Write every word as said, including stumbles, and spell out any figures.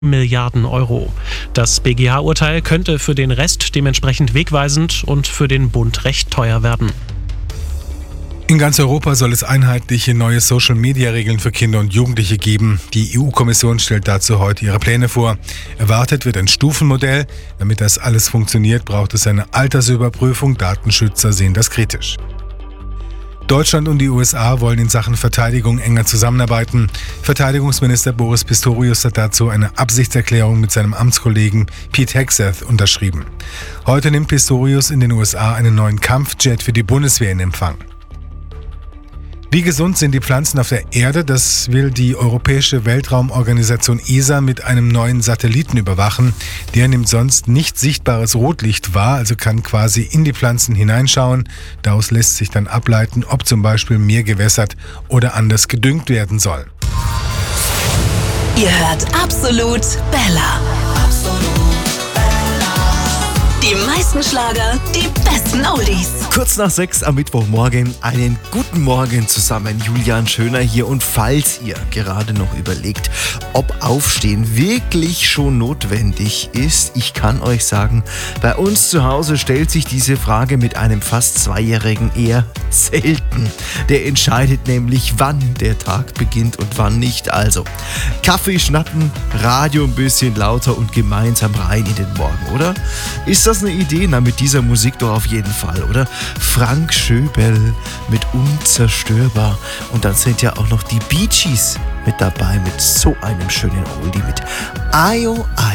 Milliarden Euro. Das B G H-Urteil könnte für den Rest dementsprechend wegweisend und für den Bund recht teuer werden. In ganz Europa soll es einheitliche neue Social-Media-Regeln für Kinder und Jugendliche geben. Die E U-Kommission stellt dazu heute ihre Pläne vor. Erwartet wird ein Stufenmodell. Damit das alles funktioniert, braucht es eine Altersüberprüfung. Datenschützer sehen das kritisch. Deutschland und die U S A wollen in Sachen Verteidigung enger zusammenarbeiten. Verteidigungsminister Boris Pistorius hat dazu eine Absichtserklärung mit seinem Amtskollegen Pete Hegseth unterschrieben. Heute nimmt Pistorius in den U S A einen neuen Kampfjet für die Bundeswehr in Empfang. Wie gesund sind die Pflanzen auf der Erde? Das will die Europäische Weltraumorganisation E S A mit einem neuen Satelliten überwachen. Der nimmt sonst nicht sichtbares Rotlicht wahr, also kann quasi in die Pflanzen hineinschauen. Daraus lässt sich dann ableiten, ob zum Beispiel mehr gewässert oder anders gedüngt werden soll. Ihr hört Absolut Bella. Die meisten Schlager, die besten Oldies. Kurz nach sechs am Mittwochmorgen, einen guten Morgen zusammen. Julian Schöner hier. Und falls ihr gerade noch überlegt, ob Aufstehen wirklich schon notwendig ist, ich kann euch sagen, bei uns zu Hause stellt sich diese Frage mit einem fast Zweijährigen eher selten. Der entscheidet nämlich, wann der Tag beginnt und wann nicht. Also Kaffee schnappen, Radio ein bisschen lauter und gemeinsam rein in den Morgen, oder? Ist das eine Idee? Na, mit dieser Musik doch auf jeden Fall, oder? Frank Schöbel mit Unzerstörbar. Und dann sind ja auch noch die Bee Gees mit dabei mit so einem schönen Oldie mit I O I.